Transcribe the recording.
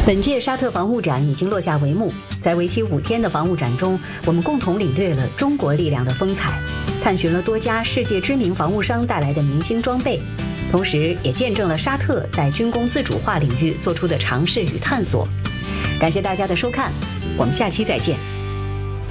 本届沙特防务展已经落下帷幕，在为期5天的防务展中，我们共同领略了中国力量的风采，探寻了多家世界知名防务商带来的明星装备，同时也见证了沙特在军工自主化领域做出的尝试与探索。感谢大家的收看，我们下期再见。